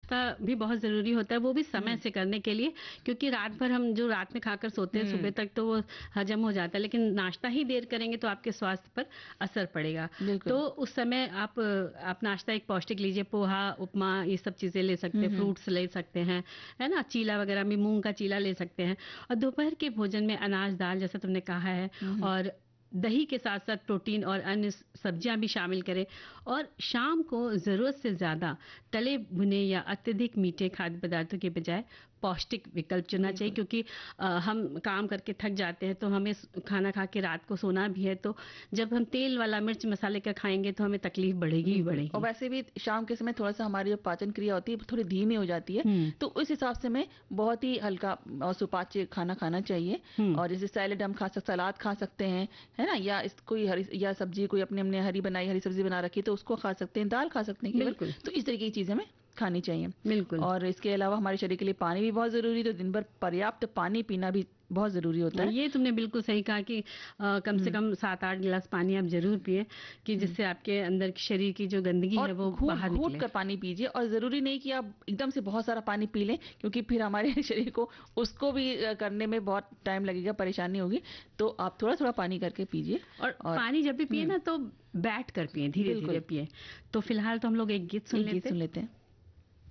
नाश्ता भी बहुत ज़रूरी होता है, वो भी समय से करने के लिए, क्योंकि रात भर हम जो रात में खाकर सोते हैं सुबह तक तो वो हजम हो जाता है, लेकिन नाश्ता ही देर करेंगे तो आपके स्वास्थ्य पर असर पड़ेगा। तो उस समय आप नाश्ता एक पौष्टिक लीजिए, पोहा, उपमा, ये सब चीज़ें ले सकते हैं, फ्रूट्स ले सकते हैं, है ना, चीला वगैरह में मूंग का चीला ले सकते हैं। और दोपहर के भोजन में अनाज, दाल, जैसा तुमने कहा है, और दही के साथ साथ प्रोटीन और अन्य सब्जियां भी शामिल करें। और शाम को ज़रूरत से ज़्यादा तले भुने या अत्यधिक मीठे खाद्य पदार्थों के बजाय पौष्टिक विकल्प चुनना चाहिए, क्योंकि हम काम करके थक जाते हैं, तो हमें खाना खा के रात को सोना भी है, तो जब हम तेल वाला, मिर्च मसाले का खाएंगे तो हमें तकलीफ बढ़ेगी ही बढ़ेगी। और वैसे भी शाम के समय थोड़ा सा हमारी जो पाचन क्रिया होती है थोड़ी धीमी हो जाती है, तो उस हिसाब से हमें बहुत ही हल्का और सुपाच्य खाना खाना चाहिए। और जैसे सैलेड हम खा सकते, सलाद खा सकते हैं, है ना, या कोई हरी या सब्जी कोई अपने हरी बनाई, हरी सब्जी बना रखी तो उसको खा सकते हैं, दाल खा सकते हैं केवल। तो इस तरीके की चीजें हमें खानी चाहिए। बिल्कुल। और इसके अलावा हमारे शरीर के लिए पानी भी बहुत जरूरी है, तो दिन भर पर्याप्त पानी पीना भी बहुत जरूरी होता है। ये तुमने बिल्कुल सही कहा कि कम से कम 7-8 गिलास पानी आप जरूर पिए, कि जिससे आपके अंदर की शरीर की जो गंदगी है वो बाहर निकले। घूट कर पानी पीजिए, और जरूरी नहीं कि आप एकदम से बहुत सारा पानी पी लें, क्योंकि फिर हमारे शरीर को उसको भी करने में बहुत टाइम लगेगा, परेशानी होगी। तो आप थोड़ा थोड़ा पानी करके पीजिए। और पानी जब भी पिए ना तो बैठ कर पिए, धीरे धीरे पिए। तो फिलहाल तो हम लोग एक गीत सुन लेते हैं।